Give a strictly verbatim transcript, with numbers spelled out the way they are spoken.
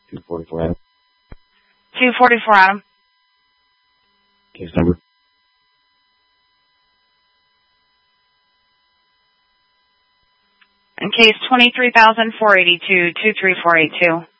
two forty-four Adam. two forty-four Adam. Case number. And case twenty-three thousand four eighty-two, two three four eight two.